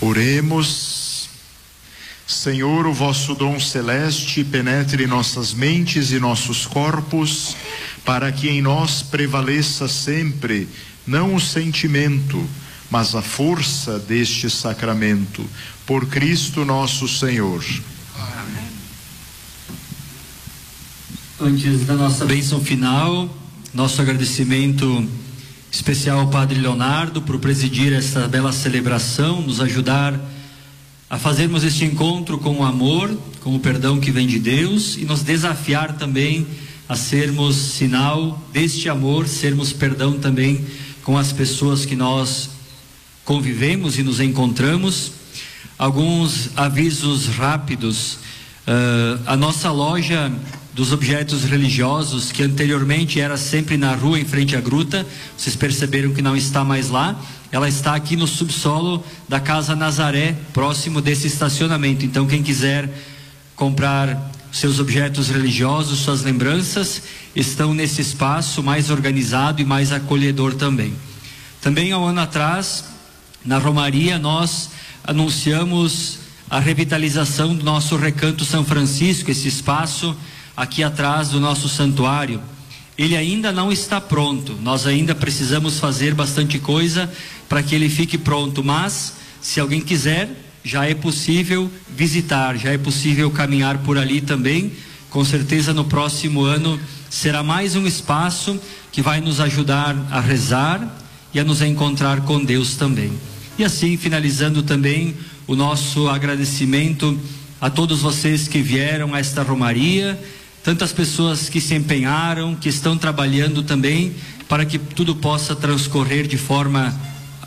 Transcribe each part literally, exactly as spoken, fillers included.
Oremos. Senhor, o vosso dom celeste penetre nossas mentes e nossos corpos, para que em nós prevaleça sempre, não o sentimento, mas a força deste sacramento. Por Cristo nosso Senhor. Amém. Antes da nossa bênção final, nosso agradecimento especial ao Padre Leonardo por presidir esta bela celebração, nos ajudar a fazermos este encontro com o amor, com o perdão que vem de Deus, e nos desafiar também a sermos sinal deste amor, sermos perdão também com as pessoas que nós convivemos e nos encontramos. Alguns avisos rápidos. Uh, a nossa loja dos objetos religiosos, que anteriormente era sempre na rua em frente à gruta, vocês perceberam que não está mais lá. Ela está aqui no subsolo da Casa Nazaré, próximo desse estacionamento. Então quem quiser comprar seus objetos religiosos, suas lembranças, estão nesse espaço mais organizado e mais acolhedor também. Também há um ano atrás, na Romaria, nós anunciamos a revitalização do nosso Recanto São Francisco, esse espaço aqui atrás do nosso santuário. Ele ainda não está pronto, nós ainda precisamos fazer bastante coisa para que ele fique pronto, mas se alguém quiser, já é possível visitar, já é possível caminhar por ali também. Com certeza no próximo ano será mais um espaço que vai nos ajudar a rezar e a nos encontrar com Deus também. E assim, finalizando também o nosso agradecimento a todos vocês que vieram a esta romaria, tantas pessoas que se empenharam, que estão trabalhando também para que tudo possa transcorrer de forma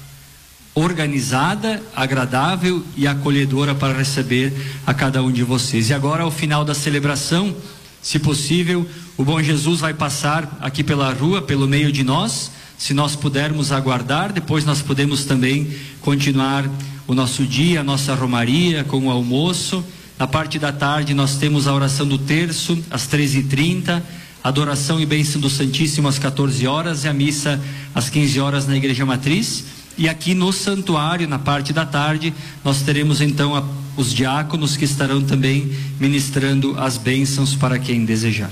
organizada, agradável e acolhedora para receber a cada um de vocês. E agora, ao final da celebração, se possível, o bom Jesus vai passar aqui pela rua, pelo meio de nós. Se nós pudermos aguardar, depois nós podemos também continuar o nosso dia, a nossa romaria com o almoço. Na parte da tarde nós temos a oração do terço às treze e trinta, adoração e bênção do Santíssimo às quatorze horas e a missa às quinze horas na Igreja Matriz. E aqui no santuário, na parte da tarde, nós teremos então a, os diáconos que estarão também ministrando as bênçãos para quem desejar.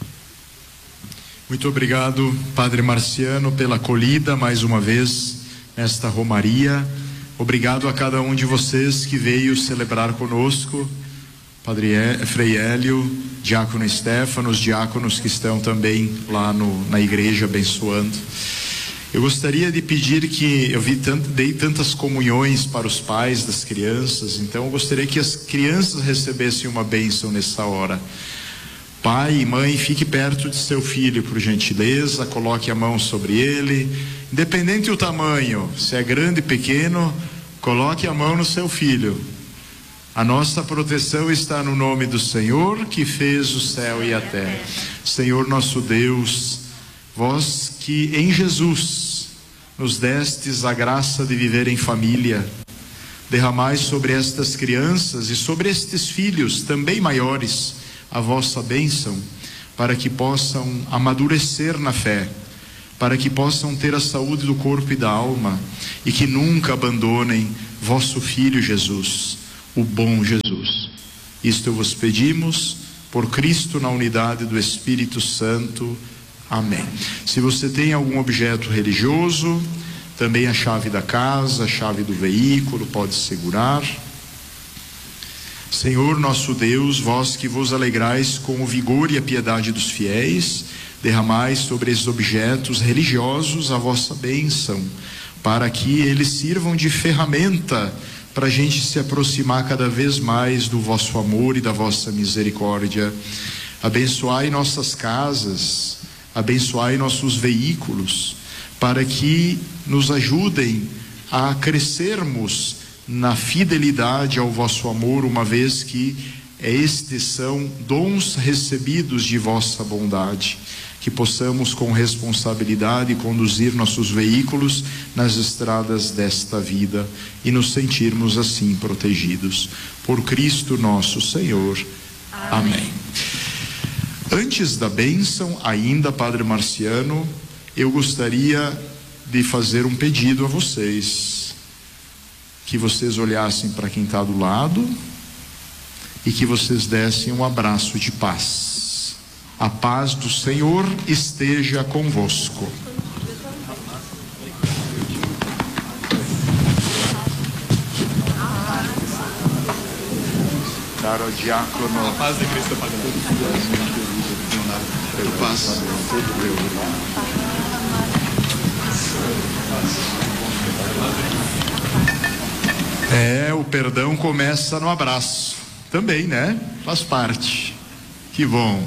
Muito obrigado, Padre Marciano, pela acolhida mais uma vez nesta romaria. Obrigado a cada um de vocês que veio celebrar conosco. Padre Frei Hélio, Diácono Stefano, os diáconos que estão também lá no, na igreja abençoando. Eu gostaria de pedir que, eu vi tanto, dei tantas comunhões para os pais das crianças, então eu gostaria que as crianças recebessem uma bênção nessa hora. Pai e mãe, fique perto de seu filho, por gentileza, coloque a mão sobre ele, independente do tamanho, se é grande, pequeno, coloque a mão no seu filho. A nossa proteção está no nome do Senhor, que fez o céu e a terra. Senhor nosso Deus, vós que em Jesus nos destes a graça de viver em família, derramai sobre estas crianças e sobre estes filhos também maiores a vossa bênção, para que possam amadurecer na fé, para que possam ter a saúde do corpo e da alma, e que nunca abandonem vosso Filho Jesus, o bom Jesus. Isto vos pedimos por Cristo, na unidade do Espírito Santo. Amém. Se você tem algum objeto religioso, também a chave da casa, a chave do veículo, pode segurar. Senhor nosso Deus, vós que vos alegrais com o vigor e a piedade dos fiéis, derramai sobre esses objetos religiosos a vossa bênção, para que eles sirvam de ferramenta para a gente se aproximar cada vez mais do vosso amor e da vossa misericórdia. Abençoai nossas casas, abençoai nossos veículos, para que nos ajudem a crescermos na fidelidade ao vosso amor, uma vez que estes são dons recebidos de vossa bondade. Que possamos com responsabilidade conduzir nossos veículos nas estradas desta vida e nos sentirmos assim protegidos. Por Cristo nosso Senhor. Amém. Amém. Antes da bênção, ainda, Padre Marciano, eu gostaria de fazer um pedido a vocês. que vocês olhassem para quem está do lado e que vocês dessem um abraço de paz. A paz do Senhor esteja convosco. Caro diácono, a paz de Cristo para todos. Paz. É, o perdão começa no abraço. Também, né? Faz parte. Que bom.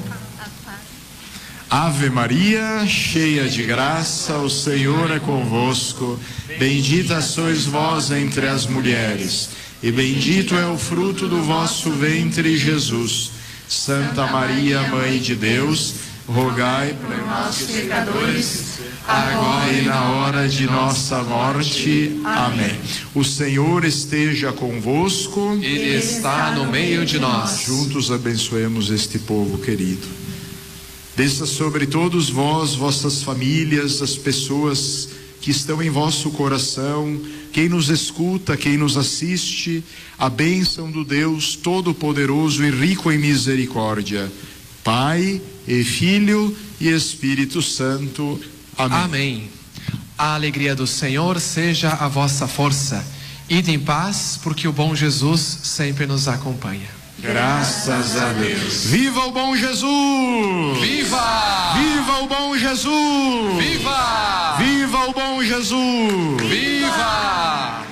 Ave Maria, cheia de graça, o Senhor é convosco. Bendita sois vós entre as mulheres, e bendito é o fruto do vosso ventre, Jesus. Santa Maria, Mãe de Deus, rogai por nós, pecadores, agora e na hora de nossa morte. Amém. O Senhor esteja convosco. Ele está no meio de nós. Juntos abençoemos este povo querido. Desça sobre todos vós, vossas famílias, as pessoas que estão em vosso coração, quem nos escuta, quem nos assiste, a bênção do Deus Todo-Poderoso e rico em misericórdia, Pai e Filho e Espírito Santo. Amém. Amém. A alegria do Senhor seja a vossa força. Ide em paz, porque o bom Jesus sempre nos acompanha. Graças a Deus. Viva o bom Jesus! Viva! Viva o bom Jesus! Viva! Viva o bom Jesus! Viva!